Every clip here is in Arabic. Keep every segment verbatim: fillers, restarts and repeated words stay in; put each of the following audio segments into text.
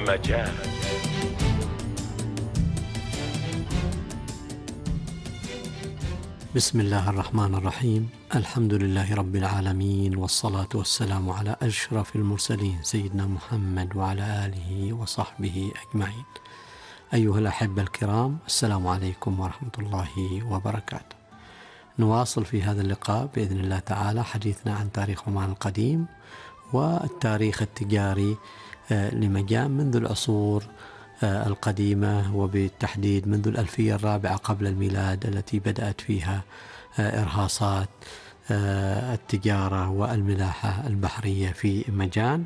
مجال. بسم الله الرحمن الرحيم. الحمد لله رب العالمين، والصلاة والسلام على أشرف المرسلين سيدنا محمد وعلى آله وصحبه أجمعين. أيها الأحبة الكرام، السلام عليكم ورحمة الله وبركاته. نواصل في هذا اللقاء بإذن الله تعالى حديثنا عن تاريخ عمان القديم والتاريخ التجاري لمجان منذ العصور القديمة، وبالتحديد منذ الألفية الرابعة قبل الميلاد التي بدأت فيها إرهاصات التجارة والملاحة البحرية في مجان،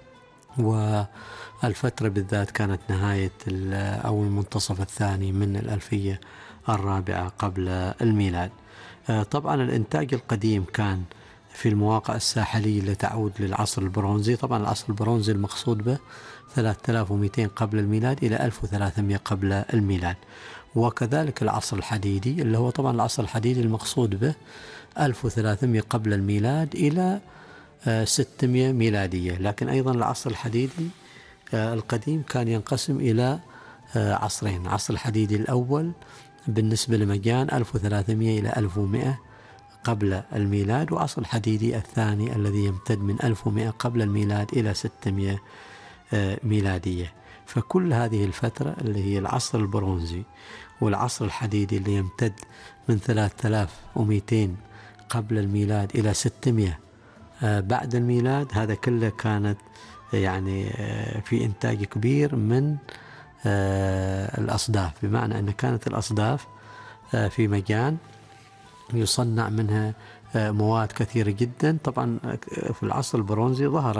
والفترة بالذات كانت نهاية أو المنتصف الثاني من الألفية الرابعة قبل الميلاد. طبعا الإنتاج القديم كان في المواقع الساحلية اللي تعود للعصر البرونزي. طبعا العصر البرونزي المقصود به ثلاثة آلاف ومئتين قبل الميلاد إلى ألف وثلاثمئة قبل الميلاد، وكذلك العصر الحديدي اللي هو طبعا العصر الحديدي المقصود به ألف وثلاثمئة قبل الميلاد إلى ستمئة ميلادية. لكن أيضا العصر الحديدي القديم كان ينقسم إلى عصرين: العصر الحديدي الأول بالنسبة لمجان ألف وثلاثمئة إلى ألف ومئة قبل الميلاد، وعصر الحديدي الثاني الذي يمتد من ألف ومئة قبل الميلاد إلى ستمئة ميلادية. فكل هذه الفترة اللي هي العصر البرونزي والعصر الحديدي اللي يمتد من ثلاثة آلاف ومئتين قبل الميلاد إلى ستمئة بعد الميلاد، هذا كله كانت يعني في إنتاج كبير من الأصداف، بمعنى أن كانت الأصداف في مجان يصنع منها مواد كثيرة جدا. طبعا في العصر البرونزي ظهر